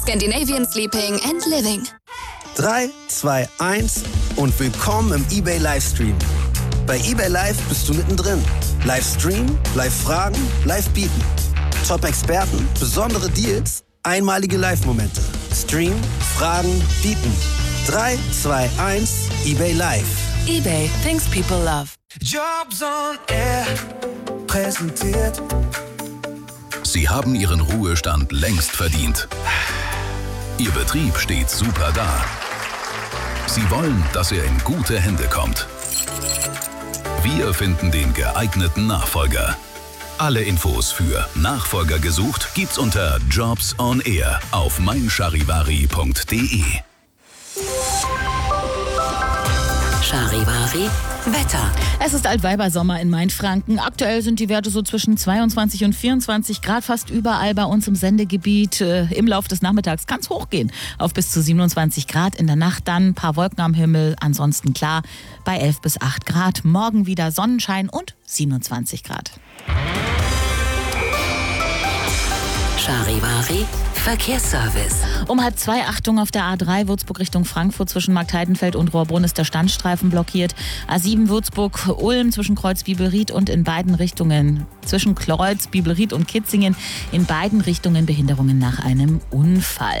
Scandinavian Sleeping and Living. 3, 2, 1 und willkommen im eBay Livestream. Bei eBay Live bist du mittendrin. Livestream, Live-Fragen, Live-Bieten. Top-Experten, besondere Deals, einmalige Live-Momente. Stream, Fragen, Bieten. 3, 2, 1, eBay Live. eBay, things people love. Jobs on Air präsentiert. Sie haben Ihren Ruhestand längst verdient. Ihr Betrieb steht super da. Sie wollen, dass er in gute Hände kommt. Wir finden den geeigneten Nachfolger. Alle Infos für Nachfolger gesucht gibt's unter Jobs on Air auf meincharivari.de. Charivari Wetter. Es ist Altweibersommer in Mainfranken. Aktuell sind die Werte so zwischen 22 und 24 Grad fast überall bei uns im Sendegebiet. Im Laufe des Nachmittags kann es hochgehen auf bis zu 27 Grad. In der Nacht dann ein paar Wolken am Himmel, ansonsten klar bei 11 bis 8 Grad. Morgen wieder Sonnenschein und 27 Grad. Charivari Verkehrsservice. Um 1:30 Achtung auf der A3 Würzburg Richtung Frankfurt zwischen Marktheidenfeld und Rohrbrunn ist der Standstreifen blockiert. A7 Würzburg-Ulm zwischen Kreuz-Bibelried und in beiden Richtungen, zwischen Kreuz, Bibelried und Kitzingen in beiden Richtungen Behinderungen nach einem Unfall.